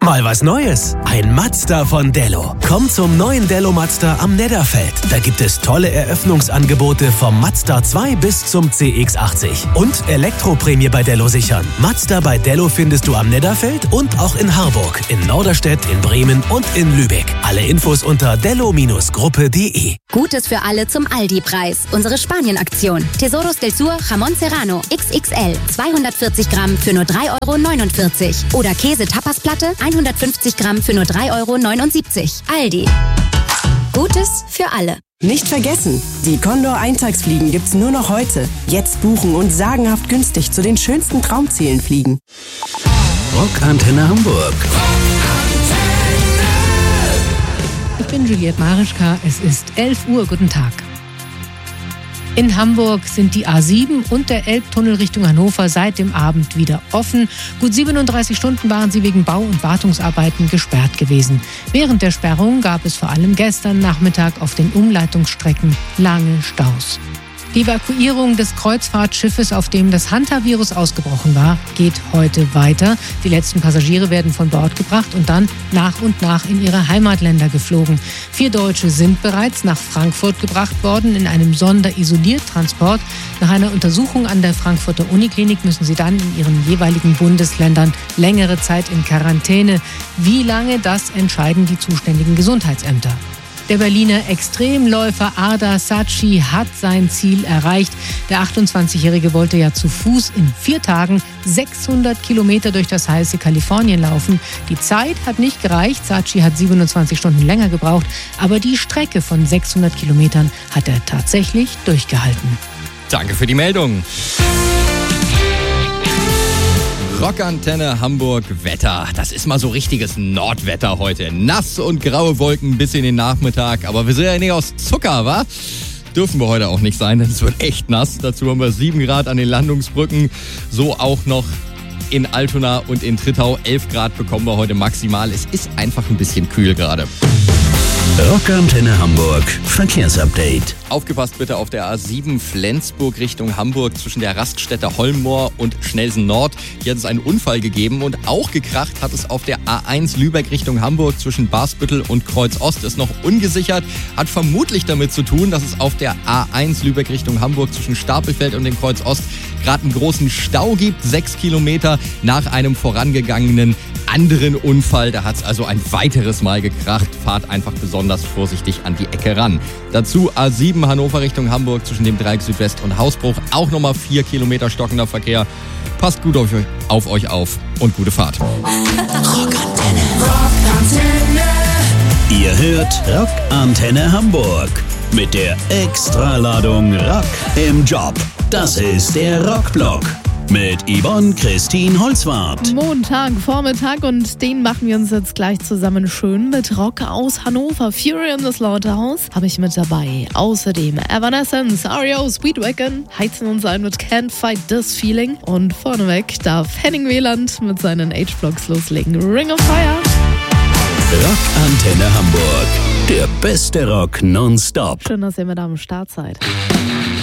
Mal was Neues. Ein Mazda von Dello. Komm zum neuen Dello Mazda am Nedderfeld. Da gibt es tolle Eröffnungsangebote vom Mazda 2 bis zum CX-80. Und Elektroprämie bei Dello sichern. Mazda bei Dello findest du am Nedderfeld und auch in Harburg, in Norderstedt, in Bremen und in Lübeck. Alle Infos unter dello-gruppe.de. Gutes für alle zum Aldi-Preis. Unsere Spanien-Aktion. Tesoros del Sur Jamón Serrano XXL 240 Gramm für nur 3,49 €. Oder Käse-Tapasplatte 150 Gramm für nur 3,79 €. Aldi. Gutes für alle. Nicht vergessen, die Condor Eintagsfliegen gibt's nur noch heute. Jetzt buchen und sagenhaft günstig zu den schönsten Traumzielen fliegen. Rockantenne Hamburg. Ich bin Juliette Marischka, es ist 11 Uhr, guten Tag. In Hamburg sind die A7 und der Elbtunnel Richtung Hannover seit dem Abend wieder offen. Gut 37 Stunden waren sie wegen Bau- und Wartungsarbeiten gesperrt gewesen. Während der Sperrung gab es vor allem gestern Nachmittag auf den Umleitungsstrecken lange Staus. Die Evakuierung des Kreuzfahrtschiffes, auf dem das Hantavirus ausgebrochen war, geht heute weiter. Die letzten Passagiere werden von Bord gebracht und dann nach und nach in ihre Heimatländer geflogen. 4 Deutsche sind bereits nach Frankfurt gebracht worden in einem Sonderisoliertransport. Nach einer Untersuchung an der Frankfurter Uniklinik müssen sie dann in ihren jeweiligen Bundesländern längere Zeit in Quarantäne. Wie lange, das entscheiden die zuständigen Gesundheitsämter. Der Berliner Extremläufer Ardar Saatchi hat sein Ziel erreicht. Der 28-Jährige wollte ja zu Fuß in 4 Tagen 600 Kilometer durch das heiße Kalifornien laufen. Die Zeit hat nicht gereicht. Saatchi hat 27 Stunden länger gebraucht. Aber die Strecke von 600 Kilometern hat er tatsächlich durchgehalten. Danke für die Meldung. Rockantenne Hamburg Wetter. Das ist mal so richtiges Nordwetter heute. Nass und graue Wolken bis in den Nachmittag. Aber wir sind ja nicht aus Zucker, wa? Dürfen wir heute auch nicht sein, denn es wird echt nass. Dazu haben wir 7 Grad an den Landungsbrücken. So auch noch in Altona und in Trittau. 11 Grad bekommen wir heute maximal. Es ist einfach ein bisschen kühl gerade. Rockantenne Hamburg Verkehrsupdate. Aufgepasst bitte auf der A7 Flensburg Richtung Hamburg zwischen der Raststätte Holmmoor und Schnelsen Nord. Hier hat es einen Unfall gegeben und auch gekracht hat es auf der A1 Lübeck Richtung Hamburg zwischen Barsbüttel und Kreuz Ost. Ist noch ungesichert, hat vermutlich damit zu tun, dass es auf der A1 Lübeck Richtung Hamburg zwischen Stapelfeld und dem Kreuz Ost gerade einen großen Stau gibt. 6 Kilometer nach einem vorangegangenen anderen Unfall. Da hat es also ein weiteres Mal gekracht. Fahrt einfach besonders vorsichtig an die Ecke ran. Dazu A7 Hannover Richtung Hamburg zwischen dem Dreieck Südwest und Hausbruch. Auch nochmal 4 Kilometer stockender Verkehr. Passt gut auf euch auf und gute Fahrt. Rockantenne. Ihr hört Rockantenne Hamburg mit der Extraladung Rock im Job. Das ist der Rockblock mit Yvonne Christine Holzwarth. Montag, Vormittag und den machen wir uns jetzt gleich zusammen schön mit Rock aus Hannover. Fury in the Slaughterhouse habe ich mit dabei. Außerdem Evanescence, REO, Speedwagon heizen uns ein mit Can't Fight This Feeling. Und vorneweg darf Henning Wieland mit seinen H-Blocks loslegen. Ring of Fire. Rockantenne Hamburg. Der beste Rock nonstop. Schön, dass ihr mit am Start seid.